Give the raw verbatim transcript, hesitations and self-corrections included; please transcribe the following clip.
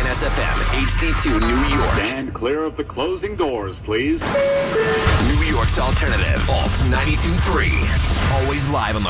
S F M, H D two, New York. Stand clear of the closing doors, please. New York's alternative, Alt ninety-two point three. Always live on the